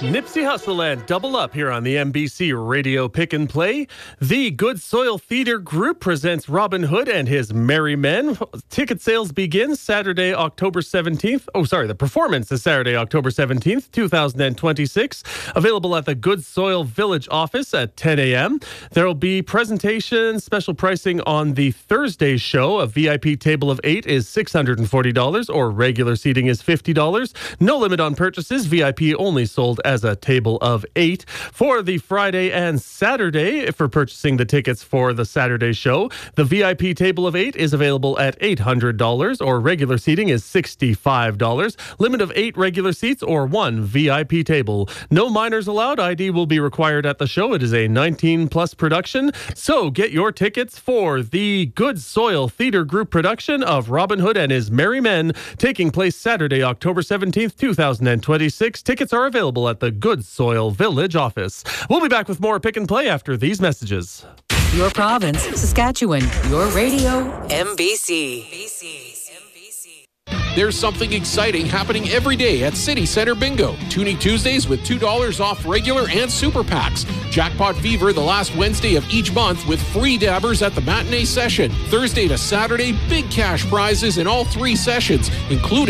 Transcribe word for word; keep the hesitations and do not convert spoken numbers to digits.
Nipsey Hussle and Double Up here on the N B C Radio Pick and Play. The Good Soil Theater Group presents Robin Hood and his Merry Men. Ticket sales begin Saturday, October seventeenth. Oh, sorry, the performance is Saturday, October seventeenth, two thousand twenty-six. Available at the Good Soil Village office at ten a.m. There will be presentations, special pricing on the Thursday show. A V I P table of eight is six hundred forty dollars or regular seating is fifty dollars. No limit on purchases. V I P only sold as a table of eight. For the Friday and Saturday, for purchasing the tickets for the Saturday show, the V I P table of eight is available at eight hundred dollars or regular seating is sixty-five dollars. Limit of eight regular seats or one V I P table. No minors allowed. I D will be required at the show. It is a nineteen plus production. So get your tickets for the Good Soil Theater Group production of Robin Hood and his Merry Men, taking place Saturday, October seventeenth, two thousand twenty-six. Tickets are available at the Good Soil Village office. We'll be back with more Pick and Play after these messages. Your province, Saskatchewan. Your radio, M B C. There's something exciting happening every day at City Centre Bingo. Tuning Tuesdays with two dollars off regular and super packs. Jackpot Fever the last Wednesday of each month with free dabbers at the matinee session. Thursday to Saturday, big cash prizes in all three sessions, including